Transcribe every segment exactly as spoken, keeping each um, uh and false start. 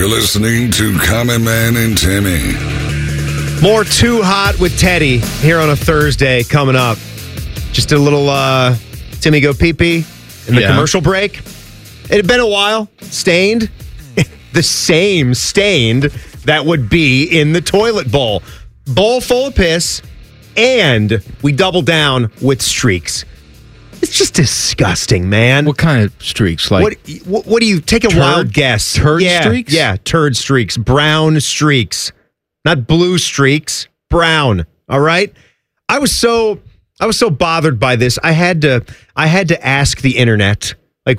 You're listening to Common Man and Timmy. More Too Hot with Teddy here on a Thursday coming up. Just a little uh, Timmy go pee-pee in the Yeah. commercial break. It had been a while. Stained. The same stained that would be in the toilet bowl. Bowl full of piss, and we double down with streaks. It's just disgusting, man. What kind of streaks? Like What, what, what do you take a Turd- wild guess? turd yeah, streaks? Yeah, turd streaks, brown streaks, not blue streaks, brown. All right. I was so I was so bothered by this. I had to I had to ask the internet, like,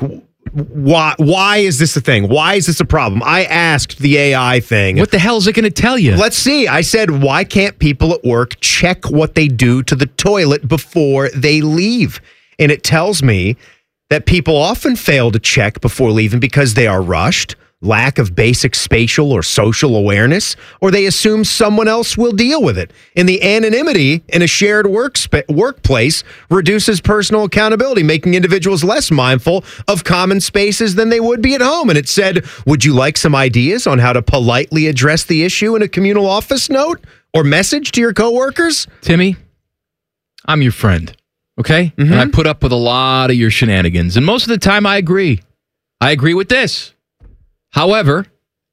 why why is this a thing? Why is this a problem? I asked the A I thing. what the hell is it going to tell you? Let's see. I said, why can't people at work check what they do to the toilet before they leave? And it tells me that people often fail to check before leaving because they are rushed, lack of basic spatial or social awareness, or they assume someone else will deal with it. And the anonymity in a shared workspa- workplace reduces personal accountability, making individuals less mindful of common spaces than they would be at home. And it said, would you like some ideas on how to politely address the issue in a communal office note or message to your coworkers? Timmy, I'm your friend, okay? Mm-hmm. And I put up with a lot of your shenanigans. And most of the time, I agree. I agree with this. However,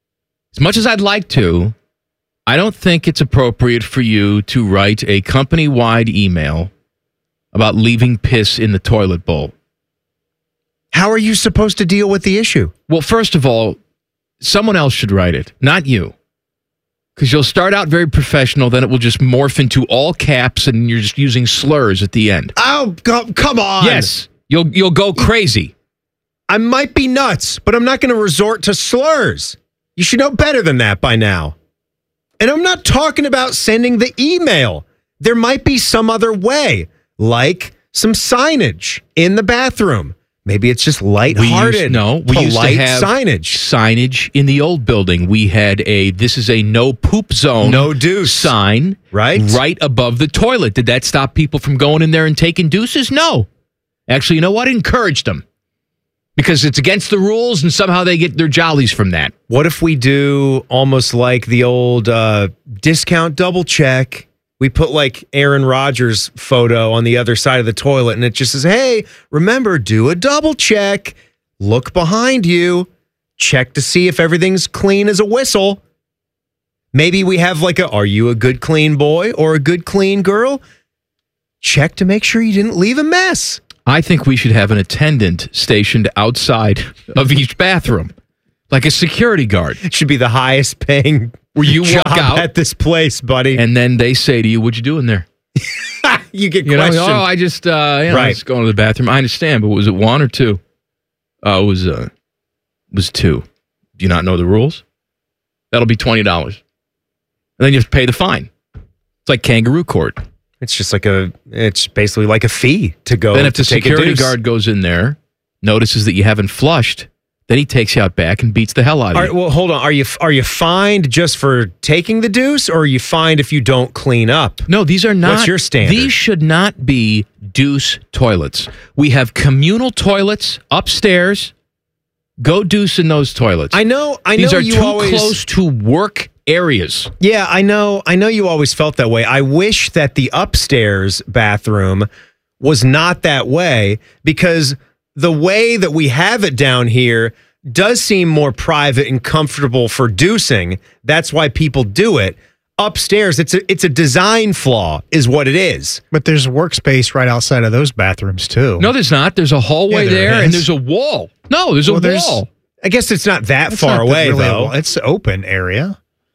as much as I'd like to, I don't think it's appropriate for you to write a company-wide email about leaving piss in the toilet bowl. How are you supposed to deal with the issue? Well, first of all, someone else should write it, not you. Because you'll start out very professional, then it will just morph into all caps and you're just using slurs at the end. Oh, go, come on. Yes, you'll you'll go crazy. I might be nuts, but I'm not going to resort to slurs. You should know better than that by now. And I'm not talking about sending the email. There might be some other way, like some signage in the bathroom. Maybe it's just lighthearted, We used, no, we polite used to have signage. Signage in the old building. We had a "This is a no poop zone, No deuce. sign Right? right above the toilet. Did that stop people from going in there and taking deuces? No. Actually, you know what? It encouraged them because it's against the rules, and somehow they get their jollies from that. What if we do almost like the old uh, discount double check? We put like Aaron Rodgers' photo on the other side of the toilet, and it just says, hey, remember, do a double check. Look behind you. Check to see if everything's clean as a whistle. Maybe we have like a, are you a good clean boy or a good clean girl? Check to make sure you didn't leave a mess. I think we should have an attendant stationed outside of each bathroom, like a security guard. It should be the highest paying Where you job walk out at this place, buddy. and then they say to you, "What'd you do in there?" you get You know, questioned. oh, I just, uh, you know, I Right. was going to the bathroom. I understand, but was it one or two? Uh, it was, uh, it was two. Do you not know the rules? That'll be twenty dollars. And then you have to pay the fine. It's like kangaroo court. It's just like a, it's basically like a fee to go. Then if to the take a security deuce. guard goes in there, notices that you haven't flushed, then he takes you out back and beats the hell out of All you. right, well, hold on. Are you are you fined just for taking the deuce, or are you fined if you don't clean up? No, these are not. What's your standard? These should not be deuce toilets. We have communal toilets upstairs. Go deuce in those toilets. I know. I These know are you too always. close to work areas. Yeah, I know. I know you always felt that way. I wish that the upstairs bathroom was not that way, because the way that we have it down here does seem more private and comfortable for deucing. That's why people do it. Upstairs, it's a it's a design flaw, is what it is. But there's workspace right outside of those bathrooms, too. No, there's not. There's a hallway Yeah, there there, is. and there's a wall. No, there's a Well, there's- wall. I guess it's not that It's far not away, really a though. wall. It's open area.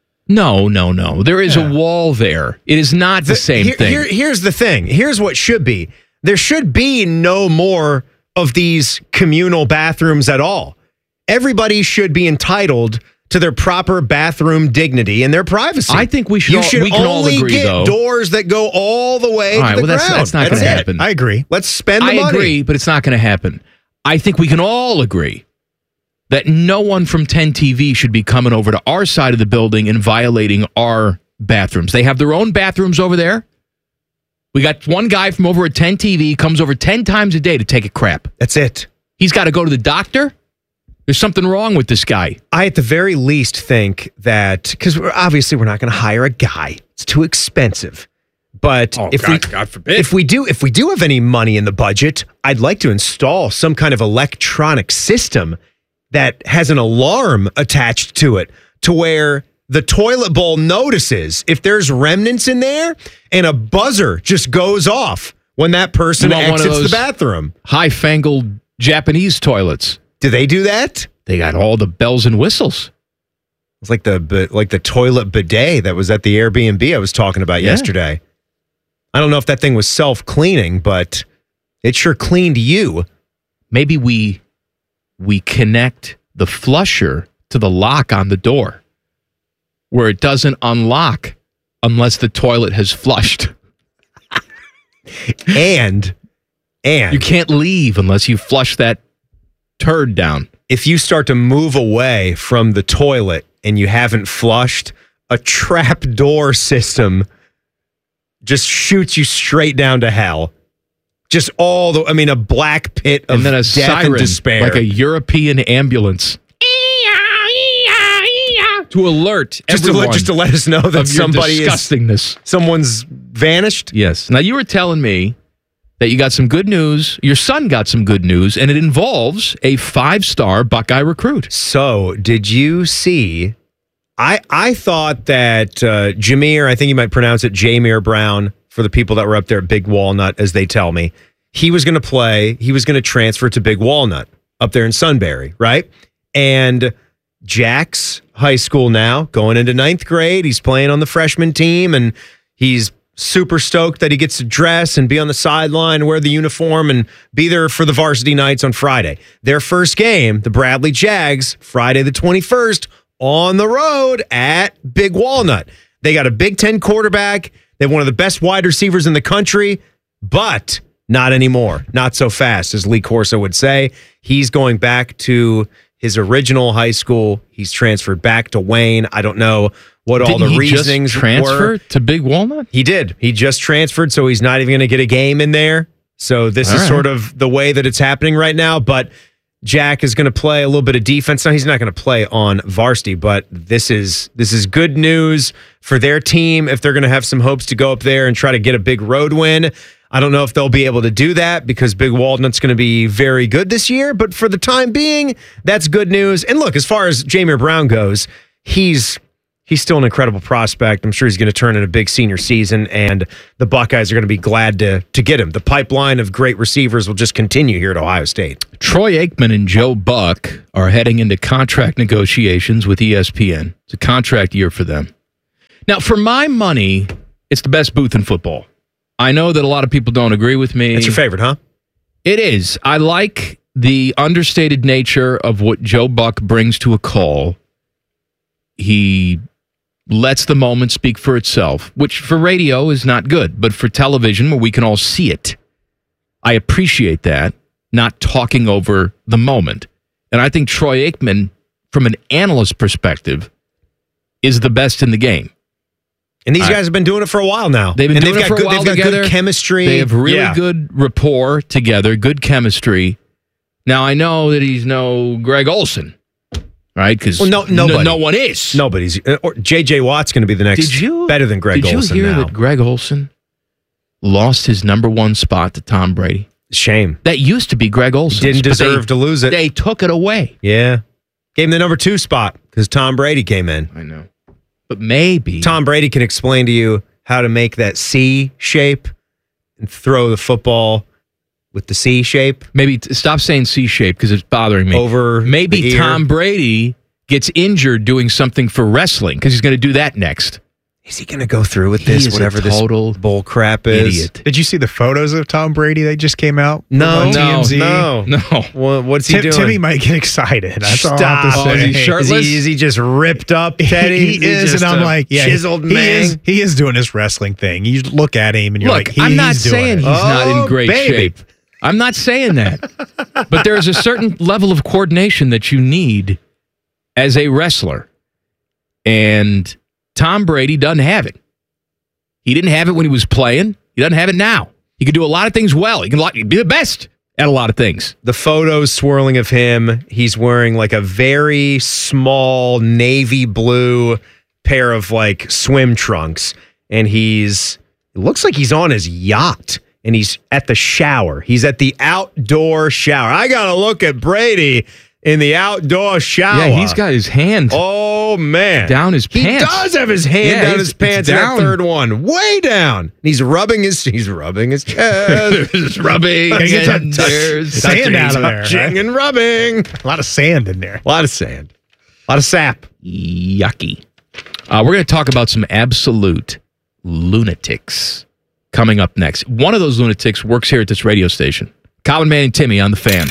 No, no, no. There is Yeah. a wall there. It is not the, same here- thing. here- here's the thing. Here's what should be. There should be no more of these communal bathrooms at all. Everybody should be entitled to their proper bathroom dignity and their privacy. I think we should You all- should we can all only agree, get though. doors that go all the way All to right, the well, that's- ground. that's not gonna it. happen. I agree. Let's spend the I money. agree, but it's not going to happen. I think we can all agree that no one from ten T V should be coming over to our side of the building and violating our bathrooms. They have their own bathrooms over there. We got one guy from over at ten T V comes over ten times a day to take a crap. That's it. He's got to go to the doctor. There's something wrong with this guy. I, at the very least, think that, because we're, obviously we're not going to hire a guy. It's too expensive. But Oh, if God, we God forbid. if we do if we do have any money in the budget, I'd like to install some kind of electronic system that has an alarm attached to it, to where the toilet bowl notices if there's remnants in there, and a buzzer just goes off when that person You want one of exits the those- bathroom. High-fangled Japanese toilets. Do they do that? They got all the bells and whistles. It's like the bi- like the toilet bidet that was at the Airbnb I was talking about Yeah. yesterday. I don't know if that thing was self-cleaning, but it sure cleaned you. Maybe we we connect the flusher to the lock on the door, where it doesn't unlock unless the toilet has flushed. And and You can't leave unless you flush that turd down. if you start to move away from the toilet and you haven't flushed, a trap door system just shoots you straight down to hell. Just all the, I mean, a black pit of And then a death siren, and despair. like a European ambulance, to alert just to, everyone let, just to let us know that of your somebody is, disgustingness. someone's vanished. Yes. Now, you were telling me that you got some good news. Your son got some good news, and it involves a five-star Buckeye recruit. So, did you see? I I thought that uh, Jameer, I think you might pronounce it Jameer Brown for the people that were up there at Big Walnut, as they tell me, he was going to play. He was going to transfer to Big Walnut up there in Sunbury, right? And Jack's high school now, going into ninth grade. He's playing on the freshman team, and he's super stoked that he gets to dress and be on the sideline, wear the uniform, and be there for the varsity nights on Friday. Their first game, the Bradley Jags, Friday the twenty-first, on the road at Big Walnut. They got a Big Ten quarterback. They have one of the best wide receivers in the country, but not anymore. Not so fast, as Lee Corso would say. He's going back to his original high school. He's transferred back to Wayne. I don't know what all Didn't the he reasonings just transfer were. to Big Walnut? He did. He just transferred, so he's not even going to get a game in there. So this All is right. sort of the way that it's happening right now. But Jack is going to play a little bit of defense. Now, he's not going to play on varsity, but this is this is good news for their team if they're going to have some hopes to go up there and try to get a big road win. I don't know if they'll be able to do that because Big Walnut's going to be very good this year, but for the time being, that's good news. And look, as far as Jameer Brown goes, he's he's still an incredible prospect. I'm sure he's going to turn in a big senior season, and the Buckeyes are going to be glad to to get him. The pipeline of great receivers will just continue here at Ohio State. Troy Aikman and Joe Buck are heading into contract negotiations with E S P N. It's a contract year for them. Now, for my money, it's the best booth in football. I know that a lot of people don't agree with me. That's your favorite, huh? It is. I like the understated nature of what Joe Buck brings to a call. He lets the moment speak for itself, which for radio is not good, but for television where we can all see it, I appreciate that, not talking over the moment. And I think Troy Aikman, from an analyst perspective, is the best in the game. And these I- guys have been doing it for a while now. They've been and doing they've it got for a good, while They've got together. good chemistry. They have really Yeah. good rapport together, good chemistry. Now, I know that he's no Greg Olson, right? Because Well, no- nobody. no one is. Nobody's. uh, Or J J Watt's going to be the next. Did you better than Greg Did you Olson hear now? that Greg Olson lost his number one spot to Tom Brady? Shame. That used to be Greg Olson. Didn't deserve to lose it. They took it away. Yeah. Gave him the number two spot because Tom Brady came in. I know. But maybe. Tom Brady can explain to you how to make that C shape and throw the football with the C shape Maybe t- stop saying C shape because it's bothering me. over Maybe the ear. Tom Brady gets injured doing something for wrestling because he's going to do that next. Is he going to go through with He this, is a whatever total this bull crap is? Idiot. Did you see the photos of Tom Brady that just came out? No, on T M Z? no, No. Well, what's he Tim, doing? Timmy might get excited. That's all I have to Stop. say. Oh, is he shirtless? Is he, is he just ripped up, Teddy? He He's is, just and I'm a like, yeah, chiseled he man. is. He is doing his wrestling thing. You look at him and you're Look, like, he, I'm not he's doing saying it. he's not in Oh, great baby. shape. I'm not saying that. But there's a certain level of coordination that you need as a wrestler. And Tom Brady doesn't have it. He didn't have it when he was playing. He doesn't have it now. He can do a lot of things well. He can lo- be the best at a lot of things. The photos swirling of him, he's wearing like a very small navy blue pair of like swim trunks, and he's it looks like he's on his yacht, and he's at the shower. He's at the outdoor shower. I gotta look at Brady in the outdoor shower. Yeah, he's got his hand oh man down his pants. He does have his hand Yeah, down it's- his pants. it's in down. that third one, way down. He's rubbing his he's rubbing his chest. There's rubbing Gotta get and that there's sand out of there. Touching and rubbing. A lot of sand in there. A lot of sand. A lot of sap. yucky. Uh, we're going to talk about some absolute lunatics coming up next. One of those lunatics works here at this radio station. Common Man and Timmy on the Fan.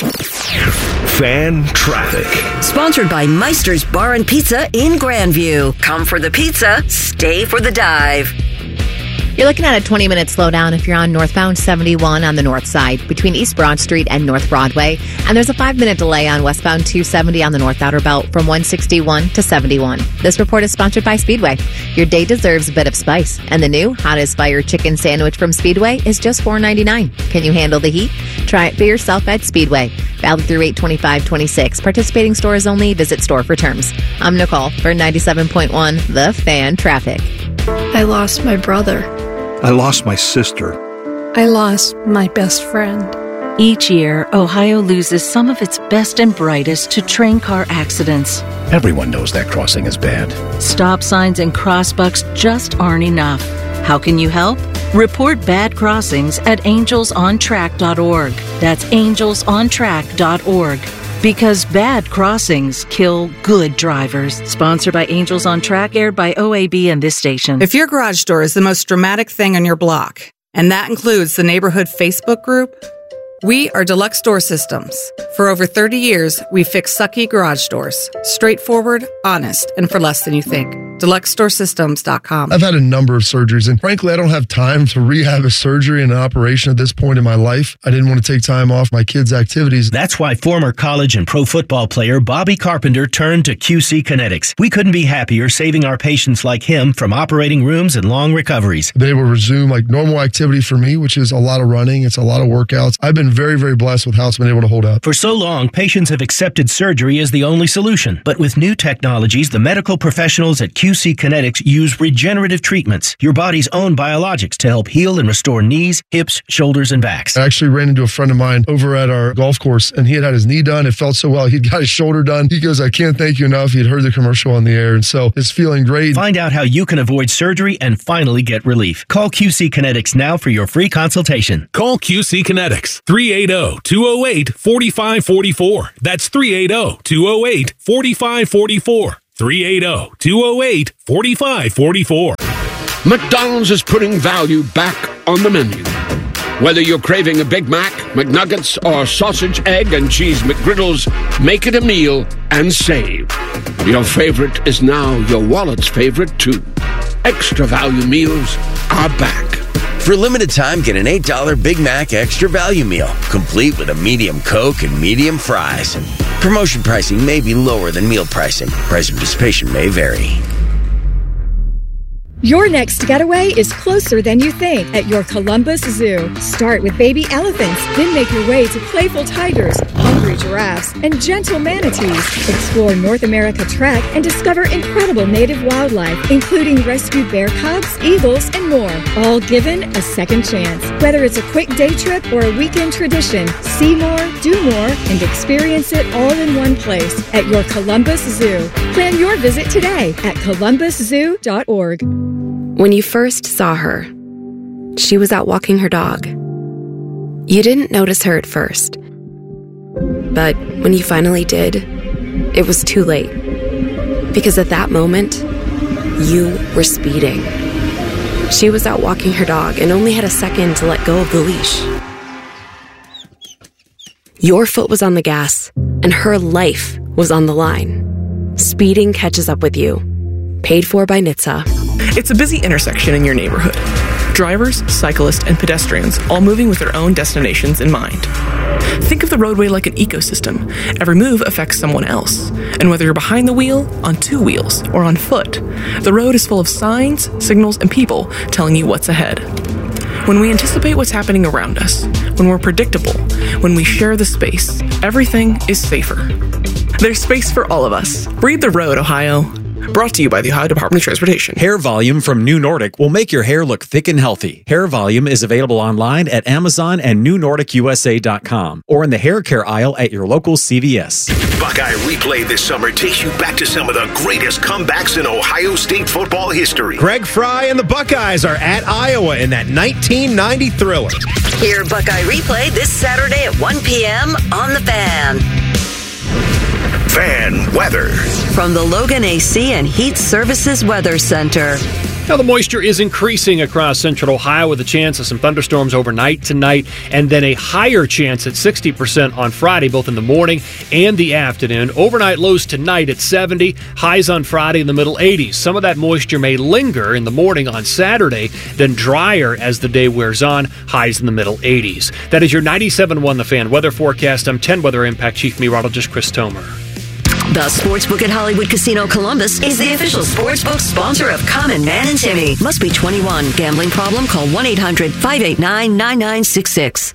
Fan traffic. Sponsored by Meister's Bar and Pizza in Grandview. Come for the pizza, stay for the dive. You're looking at a twenty-minute slowdown if you're on northbound seventy-one on the north side between East Broad Street and North Broadway. And there's a five-minute delay on westbound two seventy on the North Outer Belt from one sixty-one to seventy-one. This report is sponsored by Speedway. Your day deserves a bit of spice. And the new Hot as Fire chicken sandwich from Speedway is just four ninety-nine. Can you handle the heat? Try it for yourself at Speedway. Valid through eight twenty-five twenty-six. Participating stores only. Visit store for terms. I'm Nicole for ninety-seven point one The Fan Traffic. I lost my brother. I lost my sister. I lost my best friend. Each year, Ohio loses some of its best and brightest to train car accidents. Everyone knows that crossing is bad. Stop signs and crossbucks just aren't enough. How can you help? Report bad crossings at angels on track dot org. That's angels on track dot org. Because bad crossings kill good drivers. Sponsored by Angels on Track, aired by O A B and this station. If your garage door is the most dramatic thing on your block, and that includes the neighborhood Facebook group, we are Deluxe Door Systems. For over thirty years, we fix sucky garage doors. Straightforward, honest, and for less than you think. Deluxe Door Systems dot com. I've had a number of surgeries, and frankly, I don't have time to rehab a surgery and an operation at this point in my life. I didn't want to take time off my kids' activities. That's why former college and pro football player Bobby Carpenter turned to Q C Kinetics. We couldn't be happier saving our patients like him from operating rooms and long recoveries. They will resume like normal activity for me, which is a lot of running. It's a lot of workouts. I've been very, very blessed with how it's been able to hold up. For so long, patients have accepted surgery as the only solution. But with new technologies, the medical professionals at Q C Kinetics use regenerative treatments, your body's own biologics, to help heal and restore knees, hips, shoulders, and backs. I actually ran into a friend of mine over at our golf course, and he had had his knee done. It felt so well. He'd got his shoulder done. He goes, I can't thank you enough. He'd heard the commercial on the air, and so it's feeling great. Find out how you can avoid surgery and finally get relief. Call Q C Kinetics now for your free consultation. Call Q C Kinetics, three eight zero, two zero eight, four five four four. That's three eight zero, two zero eight, four five four four. three eight zero, two zero eight, four five four four. McDonald's is putting value back on the menu. Whether you're craving a Big Mac, McNuggets, or sausage, egg, and cheese McGriddles, make it a meal and save. Your favorite is now your wallet's favorite, too. Extra value meals are back. For a limited time, get an eight dollar Big Mac Extra Value Meal, complete with a medium Coke and medium fries. Promotion pricing may be lower than meal pricing. Price of participation may vary. Your next getaway is closer than you think at your Columbus Zoo. Start with baby elephants, then make your way to playful tigers, hungry giraffes, and gentle manatees. Explore North America Trek and discover incredible native wildlife, including rescued bear cubs, eagles, and more, all given a second chance. Whether it's a quick day trip or a weekend tradition, see more, do more, and experience it all in one place at your Columbus Zoo. Plan your visit today at columbus zoo dot org. When you first saw her, she was out walking her dog. You didn't notice her at first. But when you finally did, it was too late. Because at that moment, you were speeding. She was out walking her dog and only had a second to let go of the leash. Your foot was on the gas, and her life was on the line. Speeding catches up with you. Paid for by N H T S A. It's a busy intersection in your neighborhood. Drivers, cyclists, and pedestrians all moving with their own destinations in mind. Think of the roadway like an ecosystem. Every move affects someone else. And whether you're behind the wheel, on two wheels, or on foot, the road is full of signs, signals, and people telling you what's ahead. When we anticipate what's happening around us, when we're predictable, when we share the space, everything is safer. There's space for all of us. Breathe the road, Ohio. Brought to you by the Ohio Department of Transportation. Hair Volume from New Nordic will make your hair look thick and healthy. Hair Volume is available online at Amazon and new nordic u s a dot com or in the hair care aisle at your local C V S. Buckeye Replay this summer takes you back to some of the greatest comebacks in Ohio State football history. Greg Fry and the Buckeyes are at Iowa in that nineteen ninety thriller. Hear Buckeye Replay this Saturday at one p.m. on The Fan. Fan weather. From the Logan A C and Heat Services Weather Center. Now, the moisture is increasing across central Ohio with a chance of some thunderstorms overnight tonight, and then a higher chance at sixty percent on Friday, both in the morning and the afternoon. Overnight lows tonight at seventy, highs on Friday in the middle eighties. Some of that moisture may linger in the morning on Saturday, then drier as the day wears on, highs in the middle eighties. That is your ninety-seven point one The Fan weather forecast. I'm ten Weather Impact Chief Meteorologist Chris Tomer. The Sportsbook at Hollywood Casino Columbus is the official sportsbook sponsor of Common Man and Timmy. Must be twenty-one. Gambling problem? Call one eight hundred five eight nine nine nine six six.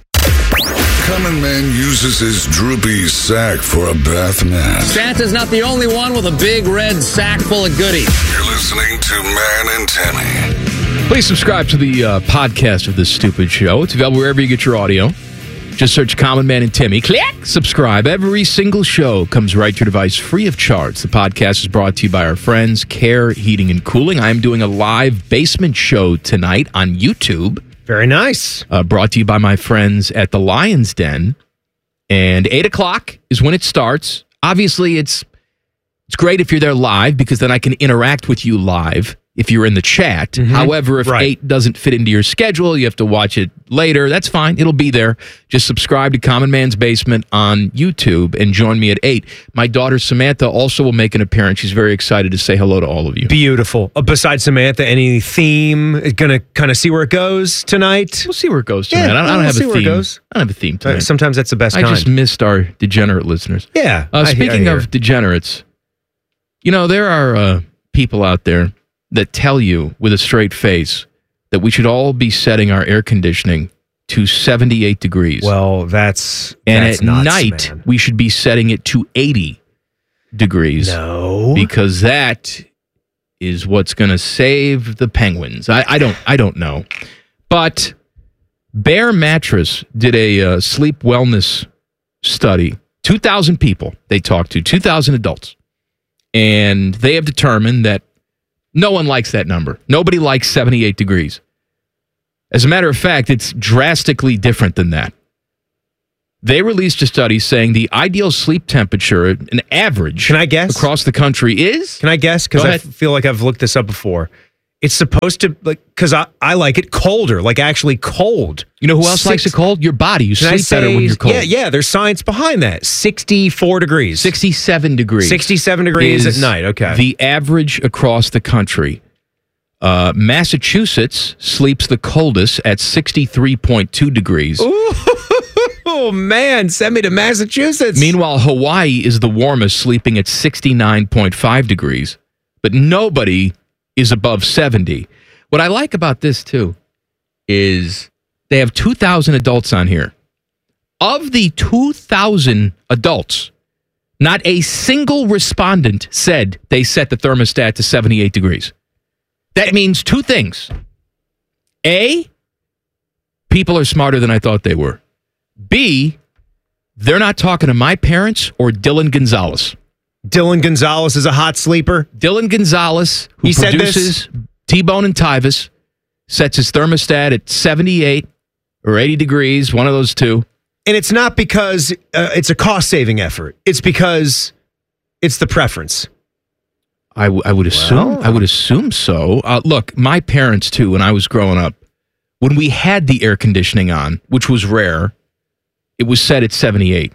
Common Man uses his droopy sack for a bath mat. Santa's not the only one with a big red sack full of goodies. You're listening to Man and Timmy. Please subscribe to the uh, podcast of this stupid show. It's available wherever you get your audio. Just search Common Man and Timmy. Click subscribe. Every single show comes right to your device free of charge. The podcast is brought to you by our friends, Care Heating and Cooling. I am doing a live basement show tonight on YouTube. Very nice. Uh, brought to you by my friends at the Lion's Den. And eight o'clock is when it starts. Obviously, it's it's great if you're there live because then I can interact with you live if you're in the chat. Mm-hmm. However, if right. eight doesn't fit into your schedule, you have to watch it later. That's fine. It'll be there. Just subscribe to Common Man's Basement on YouTube and join me at eight. My daughter Samantha also will make an appearance. She's very excited to say hello to all of you. Beautiful. Uh, besides Samantha, any theme? Going to kind of see where it goes tonight? We'll see where it goes tonight. Yeah, I don't, I don't have see a where theme. It goes. I don't have a theme tonight. Uh, sometimes that's the best I kind. just missed our degenerate listeners. Yeah. Uh, speaking I, I of degenerates, you know, there are uh, people out there that tell you with a straight face that we should all be setting our air conditioning to seventy-eight degrees. Well, that's and that's at nuts, night man. we should be setting it to eighty degrees. No, because that is what's going to save the penguins. I, I don't I don't know, but Bear Mattress did a uh, sleep wellness study. two thousand people they talked to, two thousand adults, and they have determined that no one likes that number. Nobody likes seventy-eight degrees. As a matter of fact, it's drastically different than that. They released a study saying the ideal sleep temperature, an average, Can I guess? across the country is? Can I guess? Because Go I ahead. feel like I've looked this up before. It's supposed to, like, because I, I like it colder, like actually cold. You know who else Six, likes it cold? Your body. You Can I sleep better say- when you're cold. Yeah, yeah, there's science behind that. sixty-four degrees. sixty-seven degrees. sixty-seven degrees is at night, okay. The average across the country. Uh, Massachusetts sleeps the coldest at sixty-three point two degrees. Oh, man, send me to Massachusetts. Meanwhile, Hawaii is the warmest, sleeping at sixty-nine point five degrees. But nobody is above seventy. What I like about this, too, is they have two thousand adults on here. Of the two thousand adults, not a single respondent said they set the thermostat to seventy-eight degrees. That means two things. A, people are smarter than I thought they were. B, they're not talking to my parents or Dylan Gonzalez. Dylan Gonzalez is a hot sleeper. Dylan Gonzalez, who He said produces T-Bone and Tyvis, sets his thermostat at seventy-eight or eighty degrees, one of those two. And it's not because uh, it's a cost-saving effort. It's because it's the preference. I, w- I would assume. Well. I would assume so. Uh, look, my parents too. When I was growing up, when we had the air conditioning on, which was rare, it was set at seventy-eight,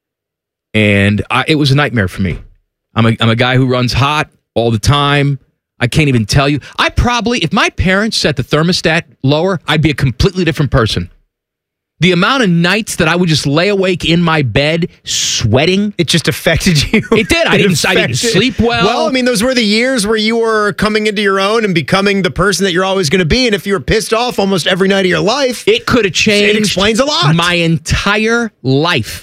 and I, it was a nightmare for me. I'm a I'm a guy who runs hot all the time. I can't even tell you. I probably, if my parents set the thermostat lower, I'd be a completely different person. The amount of nights that I would just lay awake in my bed sweating. It just affected you. It did. I It didn't I didn't affected- sleep well. Well, I mean, those were the years where you were coming into your own and becoming the person that you're always going to be. And if you were pissed off almost every night of your life, it could have changed. It explains a lot. My entire life.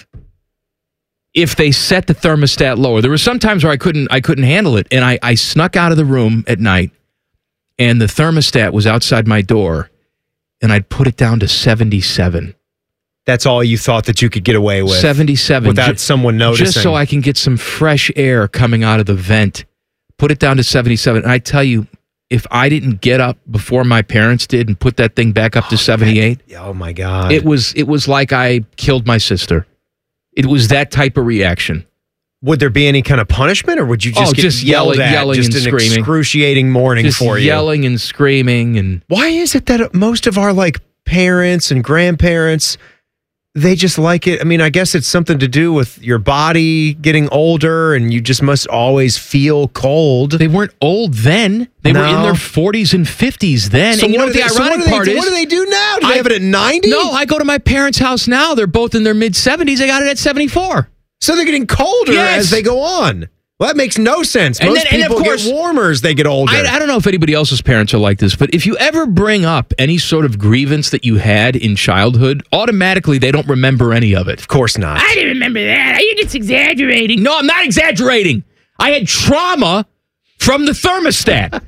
If they set the thermostat lower. There were some times where I couldn't I couldn't handle it. And I, I snuck out of the room at night and the thermostat was outside my door and I'd put it down to seventy-seven. That's all you thought that you could get away with. seventy-seven. Without Ju- someone noticing. Just so I can get some fresh air coming out of the vent. Put it down to seventy-seven. And I tell you, if I didn't get up before my parents did and put that thing back up to seventy-eight. Oh, my God. It was, it was like I killed my sister. It was that type of reaction. Would there be any kind of punishment, or would you just Oh, get just yelled yelling- at? yelling just and an screaming. excruciating morning Just for you. yelling and screaming. And why is it that most of our like parents and grandparents, they just like it? I mean, I guess it's something to do with your body getting older, and you just must always feel cold. They weren't old then. They were in No. their forties and fifties then. So and you know what what the do they- so ironic what do they- part is? what do they do now? Do they I- have it at ninety? No, I go to my parents' house now. They're both in their mid seventies. They got it at seventy-four. So they're getting colder Yes. as they go on. Well, that makes no sense. And Most then- and of people course- get warmer as they get older. I, I don't know if anybody else's parents are like this, but if you ever bring up any sort of grievance that you had in childhood, automatically they don't remember any of it. Of course not. I didn't remember that. You're just exaggerating. No, I'm not exaggerating. I had trauma from the thermostat.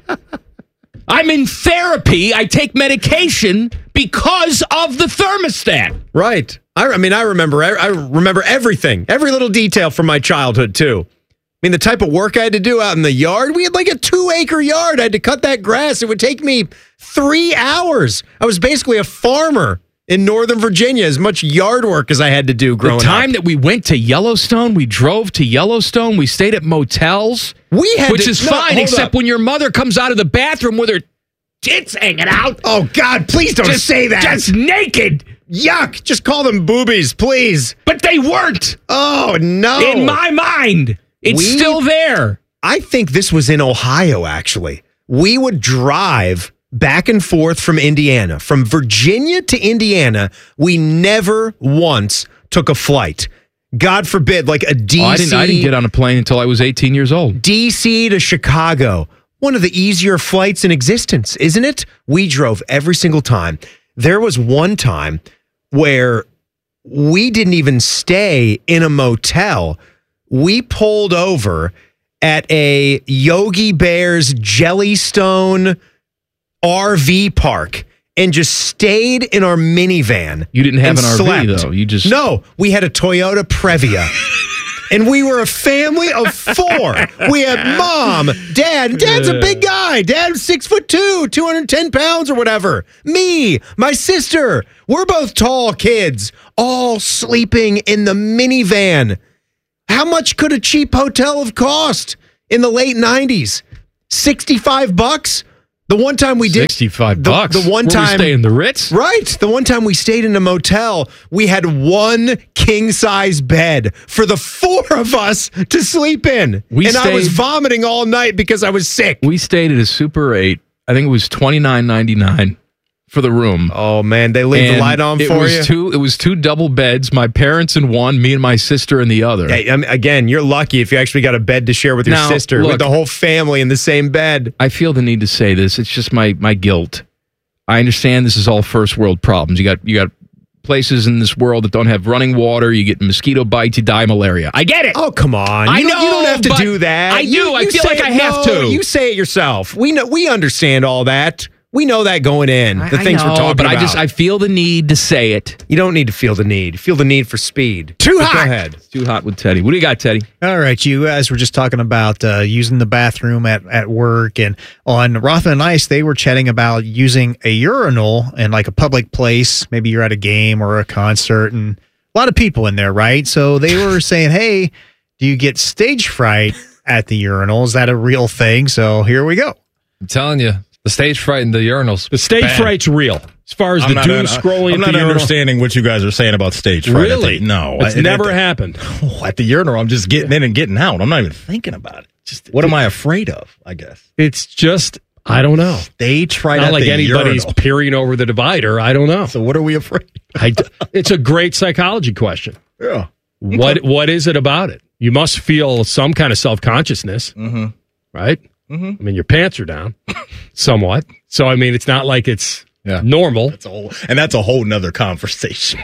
I'm in therapy. I take medication because of the thermostat. Right. I, I mean, I remember. I, I remember everything, every little detail from my childhood too. I mean, the type of work I had to do out in the yard. We had like a two-acre yard. I had to cut that grass. It would take me three hours. I was basically a farmer in Northern Virginia. As much yard work as I had to do growing The time up. that we went to Yellowstone, we drove to Yellowstone. We stayed at motels. We had which to- is no, fine, hold except up. when your mother comes out of the bathroom with her tits hanging out. Oh God! Please don't Just- say that. Just naked. Yuck! Just call them boobies, please. But they weren't. Oh no! In my mind, it's We- still there. I think this was in Ohio, actually. We would drive back and forth from Indiana. From Virginia to Indiana, we never once took a flight. God forbid, like a D C. Oh, I didn't. I didn't get on a plane until I was eighteen years old. D C to Chicago. One of the easier flights in existence, isn't it? We drove every single time. There was one time where we didn't even stay in a motel. We pulled over at a Yogi Bear's Jellystone R V park and just stayed in our minivan. You didn't have and an R V slept. though. You just No, we had a Toyota Previa. And we were a family of four. We had mom, dad. Dad's a big guy. Dad's six foot two, two hundred ten pounds or whatever. Me, my sister. We're both tall kids, all sleeping in the minivan. How much could a cheap hotel have cost in the late nineties? sixty-five bucks? The one time we did sixty-five the, bucks. The one Were we time staying in the Ritz? Right. The one time we stayed in a motel, we had one king size bed for the four of us to sleep in. We and I was stayed- vomiting all night because I was sick. We stayed at a Super eight. I think it was twenty-nine ninety-nine for the room. Oh man, they leave the And light on it for was you. Two, it was two double beds. My parents in one, me and my sister in the other. Hey, I mean, again, you're lucky if you actually got a bed to share with your Now, sister, look, with the whole family in the same bed. I feel the need to say this. It's just my my guilt. I understand this is all first world problems. You got you got places in this world that don't have running water. You get mosquito bites. You die of malaria. I get it. Oh come on! I You don't- know you don't have to but do that. I do. You- I you feel say like it- I have no, to. You say it yourself. We know. We understand all that. We know that going in. The I things know, we're talking but about. I just I feel the need to say it. You don't need to feel the need. Feel the need for speed. Too But hot. Go ahead. It's too hot with Teddy. What do you got, Teddy? All right, you guys were just talking about uh, using the bathroom at, at work, and on Rothman and Ice, they were chatting about using a urinal in like a public place. Maybe you're at a game or a concert, and a lot of people in there, right? So they were saying, "Hey, do you get stage fright at the urinal? Is that a real thing?" So here we go. I'm telling you, the stage fright in the urinals. The stage bad. fright's real. As far as I'm the not- doom uh, scrolling I'm at not the urinal. understanding what you guys are saying about stage fright. Really? At the- no. It's I- never at, happened. Oh, at the urinal, I'm just getting in and getting out. I'm not even thinking about it. Just what am I afraid of, I guess? It's just, I don't know. They tried Not at like the anybody's urinal. peering over the divider. I don't know. So what are we afraid? I d- it's a great psychology question. Yeah. What What is it about it? You must feel some kind of self-consciousness, Mm-hmm. right? Mm-hmm. I mean, your pants are down somewhat. So, I mean, it's not like it's Yeah. normal. That's a whole, and that's a whole nother conversation.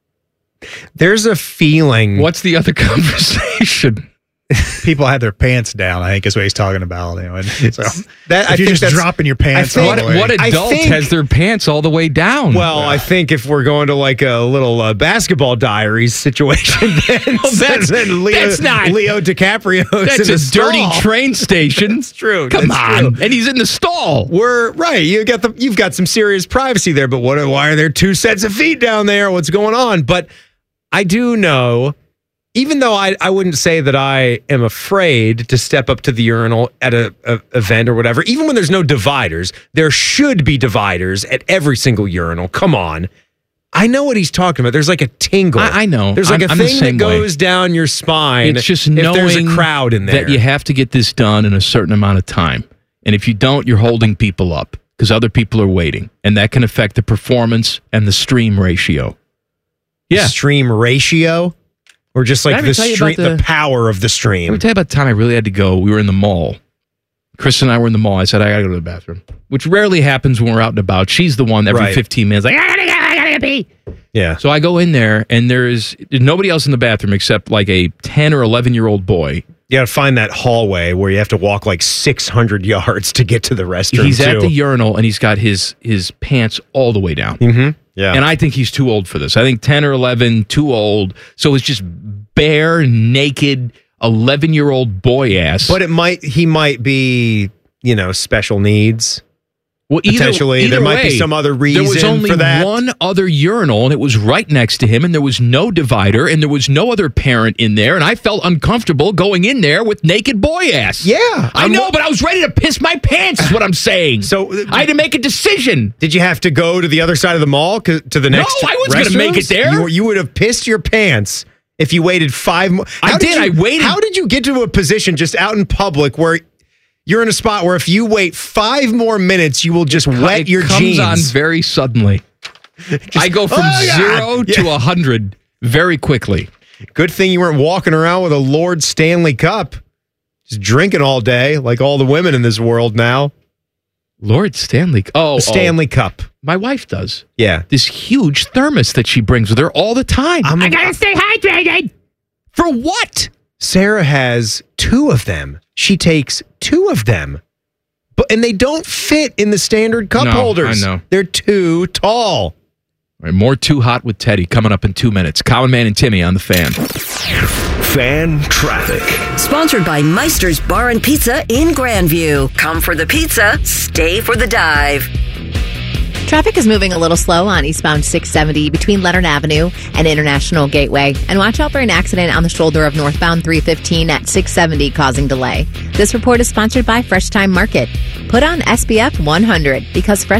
There's a feeling. What's the other conversation? People had their pants down, I think is what he's talking about. You know, and so That- if I you're think just that's- dropping your pants I all think- the way. What I adult think- has their pants all the way down? Well, I think if we're going to like a little uh, basketball diaries situation, then that's- then Leo, that's not- Leo DiCaprio. that's in a the dirty stall. train station. It's true. Come That's on, true. and he's in the stall. We're right. You got the you've got some serious privacy there, but what? Why are there two sets of feet down there? What's going on? But I do know, even though I, I wouldn't say that I am afraid to step up to the urinal at a, a event or whatever. Even when there's no dividers, there should be dividers at every single urinal. Come on. I know what he's talking about. There's like a tingle. I, I know. There's like I'm, a I'm the thing that same way. goes down your spine. It's just if knowing there's a crowd in there. that you have to get this done in a certain amount of time. And if you don't, you're holding people up because other people are waiting. And that can affect the performance and the stream ratio. Yeah. Stream ratio? Or just Did I like ever the tell you stream, about the, the- power of the Let stream. me tell you about the time I really had to go. We were in the mall. Chris and I were in the mall. I said, I got to go to the bathroom, which rarely happens when we're out and about. She's the one every Right. fifteen minutes, like, I got to go, I got to pee. Yeah. So I go in there, and there's nobody else in the bathroom except like a ten or eleven year old boy. You got to find that hallway where you have to walk like six hundred yards to get to the restroom. He's at too. the urinal, and he's got his his pants all the way down. Mm-hmm. Yeah. And I think he's too old for this. I think ten or eleven, too old. So it's just bare, naked, eleven-year-old boy ass. But it might he might be, you know, special needs. Well, either, Potentially, either there might be way, some other reason There was only for that. one other urinal, and it was right next to him, and there was no divider, and there was no other parent in there, and I felt uncomfortable going in there with naked boy ass. Yeah. I I'm- know, but I was ready to piss my pants, is what I'm saying. So I had to make a decision. Did you have to go to the other side of the mall 'cause- to the No, next? I wasn't gonna make it restrooms? there. You, you would have pissed your pants if you waited five more. I did, you- I waited. How did you get to a position just out in public where you're in a spot where if you wait five more minutes, you will just wet It your comes jeans? on very suddenly. I go from Oh, God. zero Yeah. to a hundred very quickly. Good thing you weren't walking around with a Lord Stanley Cup, just drinking all day like all the women in this world now. Lord Stanley. Oh, A Stanley oh. Cup. My wife does. Yeah. This huge thermos that she brings with her all the time. I'm- I gotta stay hydrated. For what? Sarah has two of them. She takes two of them. But and they don't fit in the standard cup No, holders. I know. They're too tall. All right, more Too Hot with Teddy coming up in two minutes. Colin Man and Timmy on the Fan. Fan traffic. Sponsored by Meister's Bar and Pizza in Grandview. Come for the pizza, stay for the dive. Traffic is moving a little slow on eastbound six seventy between Leonard Avenue and International Gateway. And watch out for an accident on the shoulder of northbound three fifteen at six seventy causing delay. This report is sponsored by Fresh Time Market. Put on S P F one hundred because Fresh